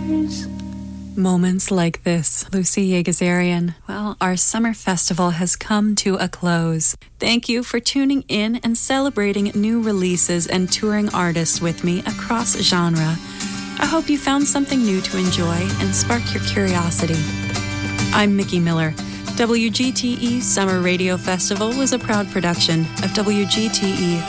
Moments like this, Lucy Yegazarian. Well, our summer festival has come to a close. Thank you for tuning in and celebrating new releases and touring artists with me across genre. I hope you found something new to enjoy and spark your curiosity. I'm Mickey Miller. WGTE Summer Radio Festival was a proud production of WGTE